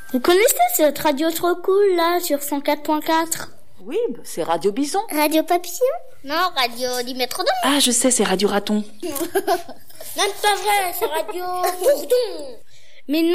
Vous connaissez cette radio trop cool là sur 104.4? Oui, c'est Radio Bison. Radio Papillon? Non, Radio du Métrodome. Ah, je sais, c'est Radio Raton. Même pas vrai, c'est Radio Bourdon. Mais non.